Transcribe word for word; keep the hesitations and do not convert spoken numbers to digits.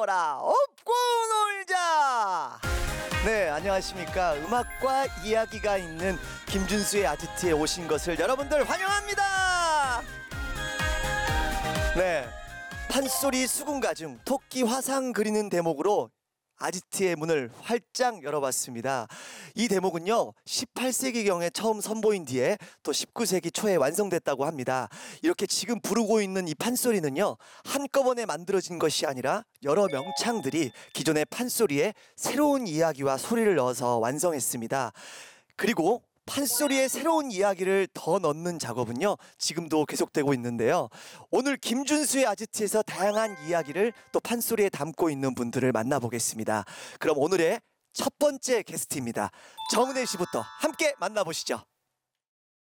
나와라 업고 놀자. 네, 안녕하십니까. 음악과 이야기가 있는 김준수의 아지트에 오신 것을 여러분들 환영합니다. 네, 판소리 수군가중 토끼 화상 그리는 대목으로 아지트의 문을 활짝 열어봤습니다. 이 대목은요 십팔 세기경에 처음 선보인 뒤에 또 십구 세기 초에 완성됐다고 합니다. 이렇게 지금 부르고 있는 이 판소리는요 한꺼번에 만들어진 것이 아니라 여러 명창들이 기존의 판소리에 새로운 이야기와 소리를 넣어서 완성했습니다. 그리고 판소리에 새로운 이야기를 더 넣는 작업은요 지금도 계속되고 있는데요. 오늘 김준수의 아지트에서 다양한 이야기를 또 판소리에 담고 있는 분들을 만나보겠습니다. 그럼 오늘의 첫 번째 게스트입니다. 정은혜 씨부터 함께 만나보시죠.